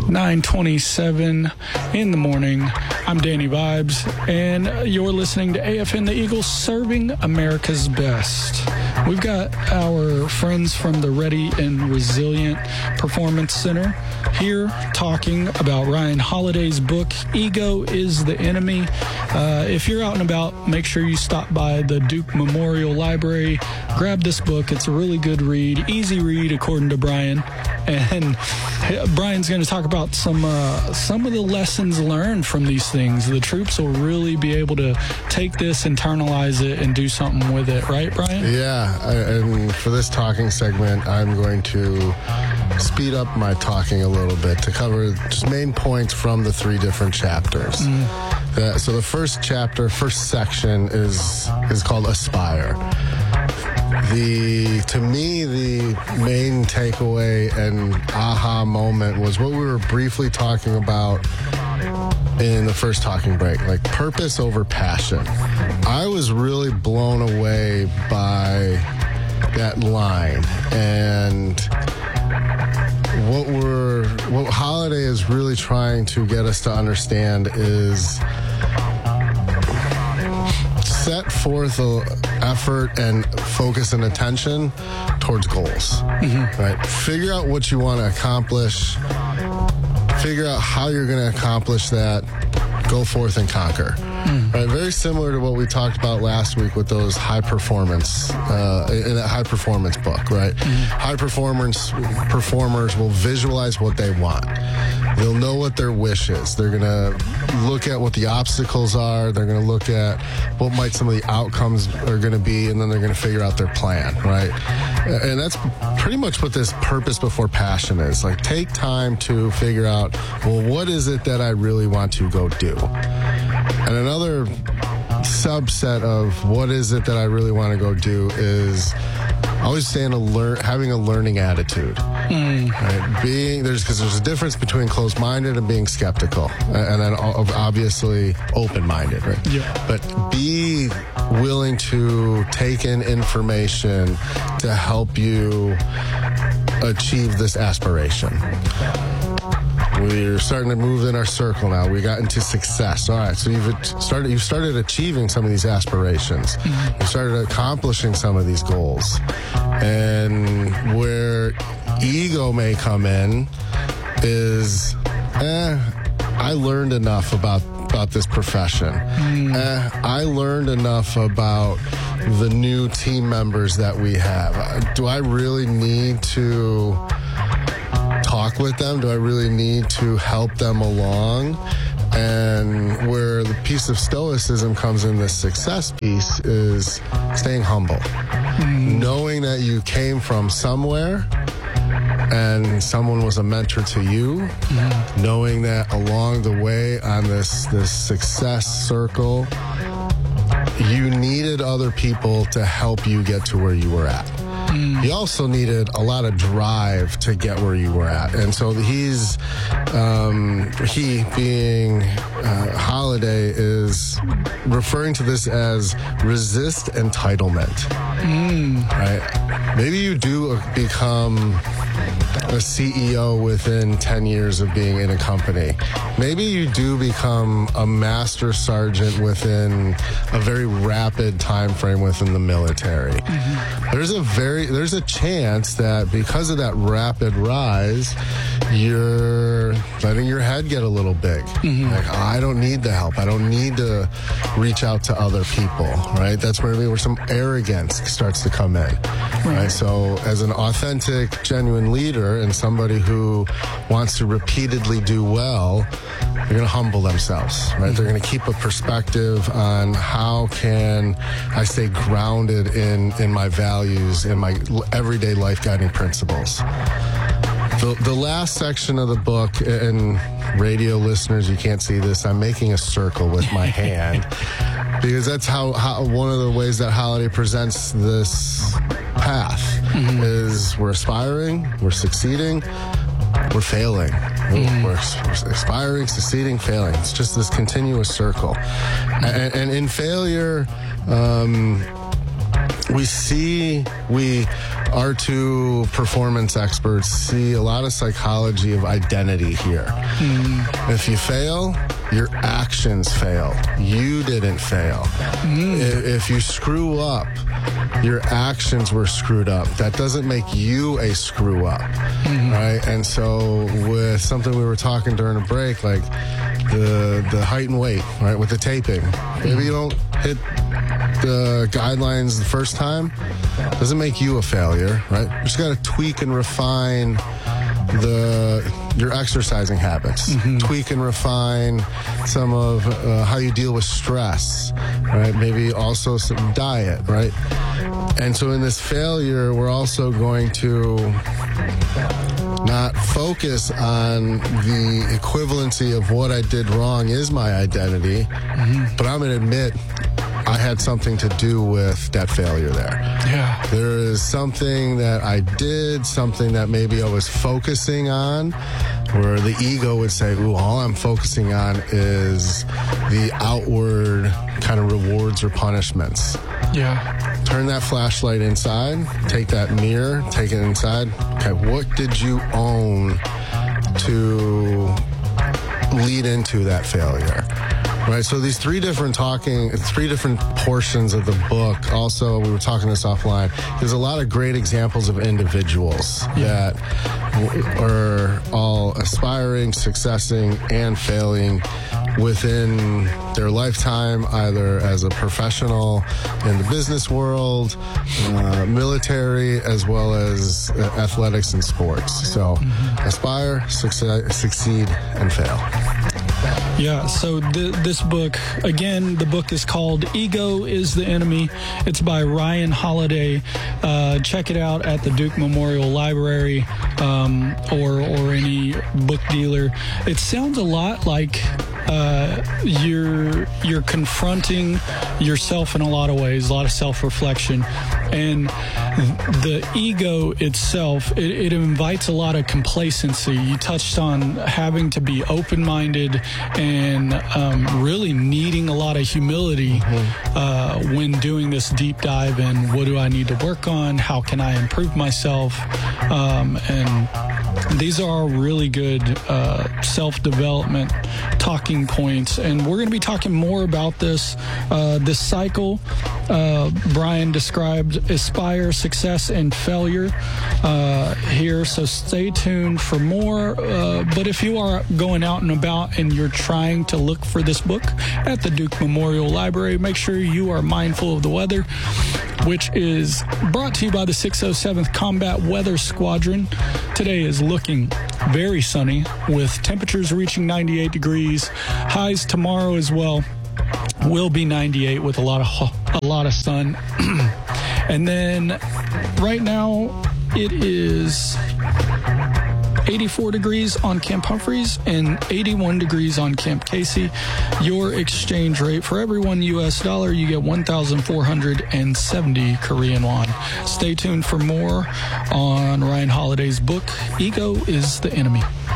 9:27 in the morning. I'm Danny Vibes, and you're listening to AFN the Eagles, serving America's best. We've got our friends from the Ready and Resilient Performance Center here talking about Ryan Holiday's book, Ego is the Enemy. If you're out and about, make sure you stop by the Duke Memorial Library. Grab this book. It's a really good read, easy read, according to Brian. And Brian's going to talk about some of the lessons learned from these things. The troops will really be able to take this, internalize it, and do something with it. Right, Brian? Yeah, and for this talking segment, I'm going to speed up my talking a little bit to cover just main points from the 3 different chapters. So the first section is called Aspire. To me, the main takeaway and aha moment was what we were briefly talking about in the first talking break, like purpose over passion. I was really blown away by that line, and what Holiday is really trying to get us to understand is set forth effort and focus and attention towards goals. Right? Figure out what you want to accomplish. Figure out how you're going to accomplish that. Go forth and conquer. Right? Very similar to what we talked about last week with those high performance, in that high performance book, right? High performers will visualize what they want. They'll know what their wish is. They're going to look at what the obstacles are. They're going to look at what might some of the outcomes are going to be, and then they're going to figure out their plan, right? And that's pretty much what this purpose before passion is. Like, take time to figure out, well, what is it that I really want to go do? And another subset of what is it that I really want to go do is always staying having a learning attitude. Right? Because there's a difference between closed-minded and being skeptical, and then obviously open-minded, right? Yeah. But be willing to take in information to help you achieve this aspiration. We're starting to move in our circle now. We got into success. All right, so you've started achieving some of these aspirations. You started accomplishing some of these goals. And where ego may come in is, I learned enough about this profession. I learned enough about the new team members that we have. Do I really need to talk with them? Do I really need to help them along? And where the piece of stoicism comes in, this success piece, is staying humble. Knowing that you came from somewhere and someone was a mentor to you. Knowing that along the way on this success circle, you needed other people to help you get to where you were at. You also needed a lot of drive to get where you were at. And so he being Holiday is referring to this as resist entitlement. Right? Maybe you do become a CEO within 10 years of being in a company. Maybe you do become a master sergeant within a very rapid time frame within the military. There's a chance that because of that rapid rise, you're letting your head get a little big. Like, I don't need the help. I don't need to reach out to other people, right? That's where some arrogance starts to come in, right? So as an authentic, genuine leader and somebody who wants to repeatedly do well, they're going to humble themselves, right? They're going to keep a perspective on how can I stay grounded in my values, in my everyday life guiding principles. The last section of the book, and radio listeners, you can't see this, I'm making a circle with my hand, because that's how one of the ways that Holiday presents this path is we're aspiring, we're succeeding, we're failing. We're aspiring, succeeding, failing. It's just this continuous circle. And in failure, our two performance experts see a lot of psychology of identity here. If you fail, your actions fail. You didn't fail. If you screw up, your actions were screwed up. That doesn't make you a screw up, right? And so with something we were talking during a break, like the height and weight, right, with the taping, maybe you don't hit the guidelines the first time, doesn't make you a failure, right? You just got to tweak and refine your exercising habits, tweak and refine some of how you deal with stress, right? Maybe also some diet, right? And so in this failure, we're also going to not focus on the equivalency of what I did wrong is my identity, but I'm going to admit I had something to do with that failure there. Yeah. There is something that I did, something that maybe I was focusing on, where the ego would say, ooh, all I'm focusing on is the outward kind of rewards or punishments. Yeah. Turn that flashlight inside, take that mirror, take it inside. Okay, what did you own to lead into that failure? Right, so these three different portions of the book, also, we were talking this offline, there's a lot of great examples of individuals that are all aspiring, successing, and failing within their lifetime, either as a professional in the business world, military, as well as athletics and sports. So aspire, succeed, and fail. Yeah, so this book, again, the book is called Ego is the Enemy. It's by Ryan Holiday. Check it out at the Duke Memorial Library or any book dealer. It sounds a lot like you're confronting yourself in a lot of ways, a lot of self-reflection. And the ego itself, it invites a lot of complacency. You touched on having to be open-minded and really needing a lot of humility when doing this deep dive in what do I need to work on, how can I improve myself, and these are all really good self-development talking points, and we're going to be talking more about this cycle. Brian described aspire, success, and failure here, so stay tuned for more. But if you are going out and about and you're trying to look for this book at the Duke Memorial Library, make sure you are mindful of the weather, which is brought to you by the 607th Combat Weather Squadron. Today is looking very sunny with temperatures reaching 98 degrees. Highs tomorrow as well will be 98 with a lot of sun. And then right now it is 84 degrees on Camp Humphreys and 81 degrees on Camp Casey. Your exchange rate for every $1 US, you get 1,470 Korean won. Stay tuned for more on Ryan Holiday's book, Ego is the Enemy.